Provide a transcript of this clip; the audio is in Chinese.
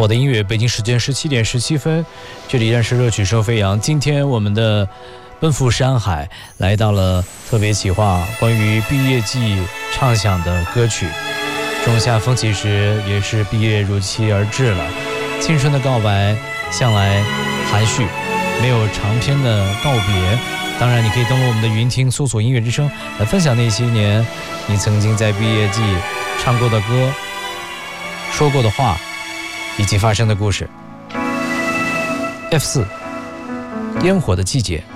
我的音乐，北京时间17点17分，这里依然是热曲声飞扬。今天我们的奔赴山海来到了特别企划关于毕业季畅想的歌曲。仲夏风起时，也是毕业如期而至了。青春的告白向来含蓄，没有长篇的告别。当然你可以登录我们的云听，搜索音乐之声，来分享那些年你曾经在毕业季唱过的歌，说过的话，以及发生的故事。F4 烟火的季节。